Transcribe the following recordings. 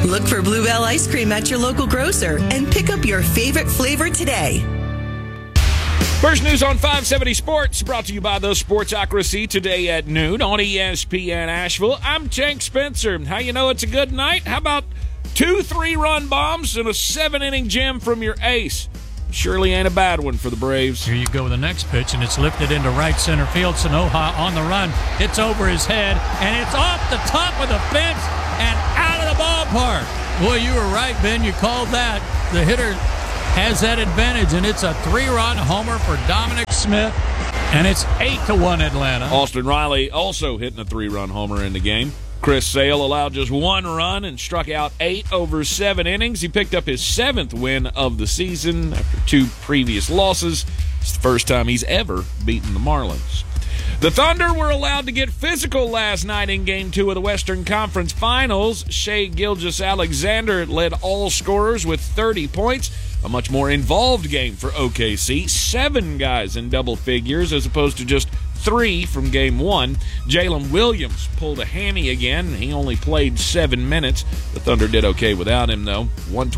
Look for Bluebell ice cream at your local grocer and pick up your favorite flavor today. First news on 570 Sports, brought to you by the Sportsocracy today at noon on ESPN Asheville. I'm Tank Spencer. How you know it's a good night? How about 2 3-run bombs and a 7-inning gem from your ace? Surely ain't a bad one for the Braves. Here you go with the next pitch, and it's lifted into right center field. Sanoha on the run. It's over his head, and it's off the top of the fence and out of the ballpark. Boy, you were right, Ben. You called that. The hitter has that advantage, and it's a 3-run homer for Dominic Smith, and it's 8-1 Atlanta. Austin Riley also hitting a 3-run homer in the game. Chris Sale allowed just 1 run and struck out 8 over 7 innings. He picked up his 7th win of the season after 2 previous losses. It's the first time he's ever beaten the Marlins. The Thunder were allowed to get physical last night in Game 2 of the Western Conference Finals. Shai Gilgeous-Alexander led all scorers with 30 points. A much more involved game for OKC. 7 guys in double figures as opposed to just 3 from Game 1. Jalen Williams pulled a hammy again. He only played 7 minutes. The Thunder did okay without him, though.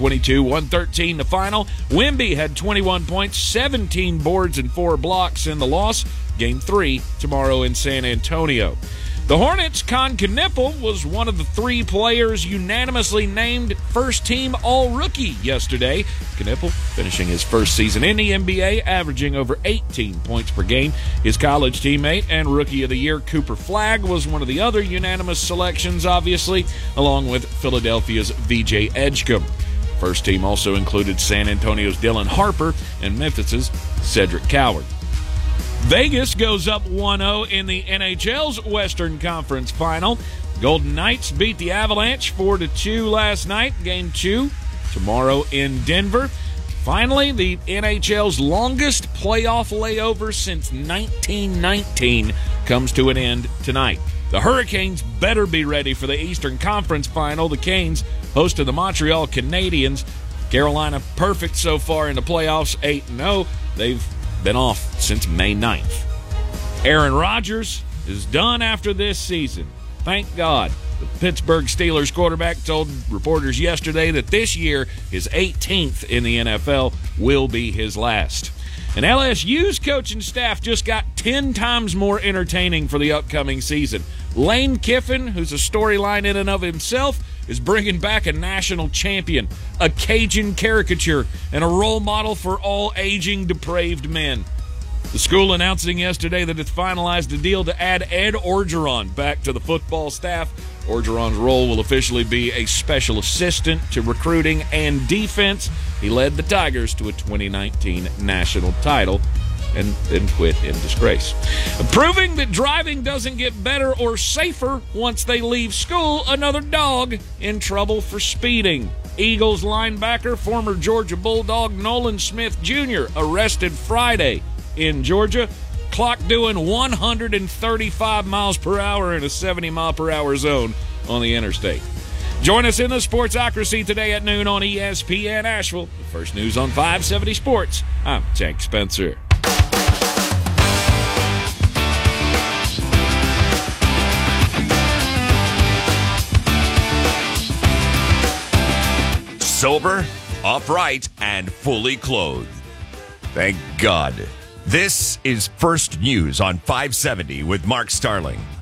122-113 the final. Wemby had 21 points, 17 boards, and 4 blocks in the loss. Game 3 tomorrow in San Antonio. The Hornets' Con Knippel was one of the 3 players unanimously named first-team All-Rookie yesterday. Knippel finishing his first season in the NBA, averaging over 18 points per game. His college teammate and Rookie of the Year Cooper Flagg was one of the other unanimous selections, obviously, along with Philadelphia's VJ Edgecombe. First team also included San Antonio's Dylan Harper and Memphis's Cedric Coward. Vegas goes up 1-0 in the NHL's Western Conference Final. Golden Knights beat the Avalanche 4-2 last night. Game 2 tomorrow in Denver. Finally, the NHL's longest playoff layover since 1919 comes to an end tonight. The Hurricanes better be ready for the Eastern Conference Final. The Canes hosted the Montreal Canadiens. Carolina perfect so far in the playoffs, 8-0. They've been off since May 9th. Aaron Rodgers is done after this season. Thank God. The Pittsburgh Steelers quarterback told reporters yesterday that this year, his 18th in the NFL, will be his last. And LSU's coaching staff just got 10 times more entertaining for the upcoming season. Lane Kiffin, who's a storyline in and of himself, is bringing back a national champion, a Cajun caricature, and a role model for all aging, depraved men. The school announcing yesterday that it's finalized a deal to add Ed Orgeron back to the football staff. Orgeron's role will officially be a special assistant to recruiting and defense. He led the Tigers to a 2019 national title and then quit in disgrace. Proving that driving doesn't get better or safer once they leave school, another dog in trouble for speeding. Eagles linebacker, former Georgia Bulldog Nolan Smith Jr., arrested Friday in Georgia, clocked doing 135 miles per hour in a 70-mile-per-hour zone on the interstate. Join us in the Sportsocracy today at noon on ESPN Asheville. The first news on 570 Sports. I'm Tank Spencer. Sober, upright, and fully clothed. Thank God. This is First News on 570 with Mark Starling.